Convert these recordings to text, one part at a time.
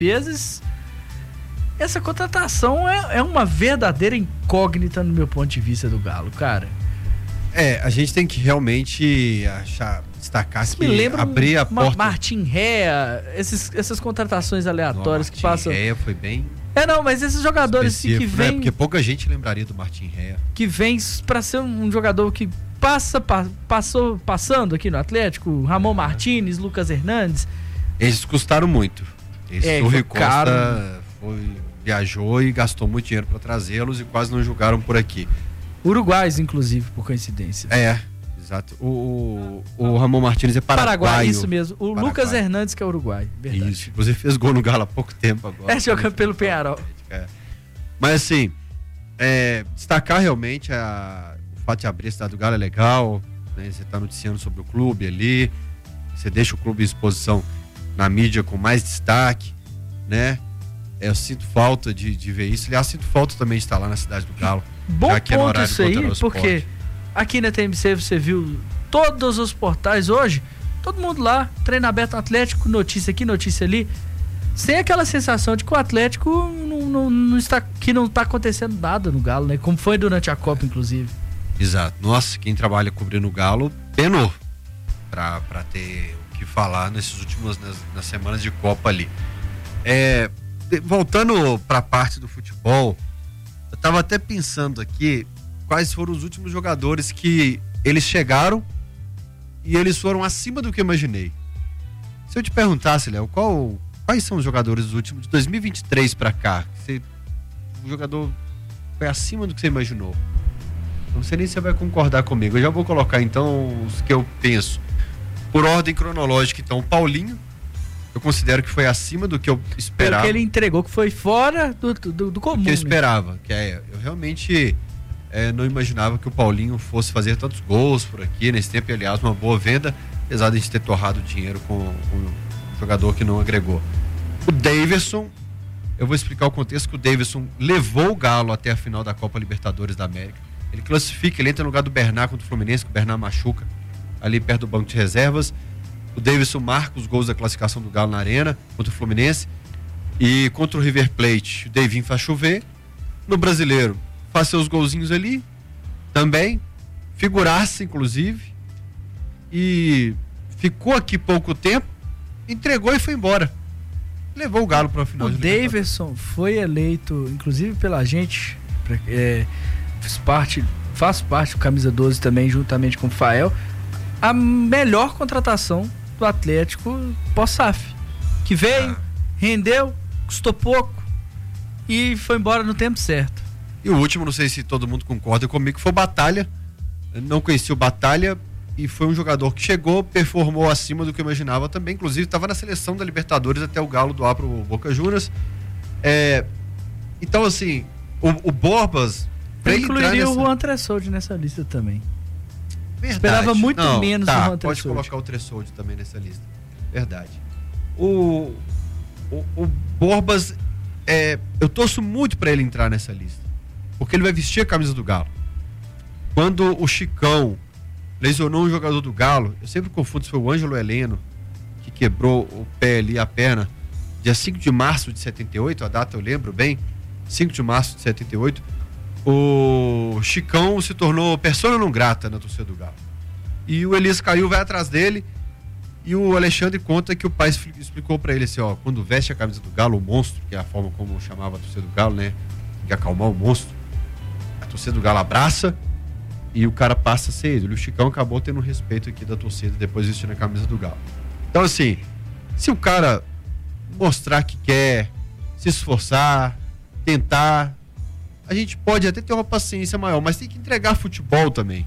vezes essa contratação é uma verdadeira incógnita no meu ponto de vista do Galo, cara. A gente tem que realmente destacar que abrir a porta. Martin Rea, essas contratações aleatórias que passam. Martin Rea foi bem. Mas esses jogadores assim, que vêm. Porque pouca gente lembraria do Martin Rea. Que vem pra ser um jogador que passando aqui no Atlético, Ramon Martínez, Lucas Hernandes. Eles custaram muito. O Rui Costa viajou e gastou muito dinheiro para trazê-los e quase não jogaram por aqui. Uruguais, inclusive, por coincidência. Exato. O Ramon Martínez é paraguaio. Isso mesmo. O Paraguai. Lucas Hernandes que é uruguai, verdade. Isso, você fez gol no Galo há pouco tempo agora. Jogando pelo Peñarol. Mas assim, destacar realmente o fato de abrir a cidade do Galo é legal, né? Você está noticiando sobre o clube ali, você deixa o clube em exposição na mídia com mais destaque, né? Eu sinto falta de ver isso. Aliás, sinto falta também de estar lá na cidade do Galo. Bom ponto isso aí, porque aqui na TMC você viu todos os portais hoje, todo mundo lá, treino aberto Atlético, notícia aqui, notícia ali, sem aquela sensação de que o Atlético não está acontecendo nada no Galo, né? Como foi durante a Copa, inclusive. Exato. Nossa, quem trabalha cobrindo o Galo penou pra ter o que falar nas semanas de Copa ali. Voltando para a parte do futebol, eu estava até pensando aqui quais foram os últimos jogadores que eles chegaram e eles foram acima do que eu imaginei. Se eu te perguntasse, Léo, quais são os jogadores dos últimos de 2023 para cá? O jogador foi acima do que você imaginou. Não sei nem se você vai concordar comigo. Eu já vou colocar então os que eu penso. Por ordem cronológica, então, o Paulinho. Eu considero que foi acima do que eu esperava. Pelo que ele entregou, que foi fora do comum. Que eu esperava. Eu realmente não imaginava que o Paulinho fosse fazer tantos gols por aqui nesse tempo. E, aliás, uma boa venda, apesar de a gente ter torrado dinheiro com um jogador que não agregou. O Daverson, eu vou explicar o contexto, que o Daverson levou o Galo até a final da Copa Libertadores da América. Ele classifica, ele entra no lugar do Bernard contra o Fluminense, que o Bernard machuca, ali perto do banco de reservas. O Daverson marca os gols da classificação do Galo na Arena contra o Fluminense. E contra o River Plate, o Davinho faz chover. No Brasileiro, faz seus golzinhos ali também. Figuraça, inclusive. E ficou aqui pouco tempo, entregou e foi embora. Levou o Galo para a final. O Daverson foi eleito, inclusive pela gente, faz parte do Camisa 12 também, juntamente com o Fael, a melhor contratação do Atlético pós-SAF, que veio, rendeu, custou pouco e foi embora no tempo certo. E o último, não sei se todo mundo concorda comigo, foi o Batalha. Eu não conheci o Batalha e foi um jogador que chegou, performou acima do que eu imaginava também, inclusive estava na seleção da Libertadores até o Galo doar pro Boca Juniors. Então assim, o Borbas... Eu incluiria o Juan Tressoldi nessa lista também. Verdade. Esperava muito menos do Juan Tressoldi. Pode colocar o Tressoldi também nessa lista. Verdade. O Borbas, eu torço muito para ele entrar nessa lista, porque ele vai vestir a camisa do Galo. Quando o Chicão lesionou um jogador do Galo, eu sempre confundo se foi o Ângelo Heleno que quebrou o pé ali, a perna, dia 5 de março de 78, a data eu lembro bem, 5 de março de 78, o Chicão se tornou persona não grata na torcida do Galo. E o Elias caiu, vai atrás dele, e o Alexandre conta que o pai explicou pra ele assim, quando veste a camisa do Galo, o monstro, que é a forma como chamava a torcida do Galo, né, que acalmar o monstro, a torcida do Galo abraça e o cara passa a ser ídolo. O Chicão acabou tendo respeito aqui da torcida depois vestindo a camisa do Galo. Então assim, se o cara mostrar que quer, se esforçar, tentar, a gente pode até ter uma paciência maior, mas tem que entregar futebol também.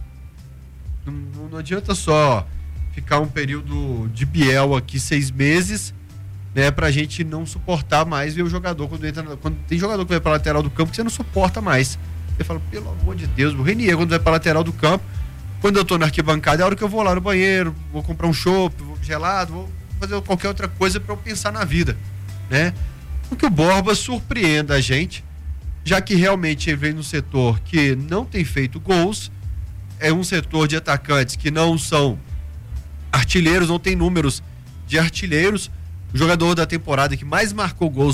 Não adianta só ficar um período de Biel aqui 6 meses, né, pra gente não suportar mais ver o jogador quando tem jogador que vai pra lateral do campo que você não suporta mais. Você fala, pelo amor de Deus, o Renier quando vai pra lateral do campo, quando eu tô na arquibancada, é a hora que eu vou lá no banheiro, vou comprar um chopp, vou gelado, vou fazer qualquer outra coisa pra eu pensar na vida, né? Porque o Borba surpreenda a gente, já que realmente ele vem num setor que não tem feito gols, é um setor de atacantes que não são artilheiros, não tem números de artilheiros, o jogador da temporada que mais marcou gols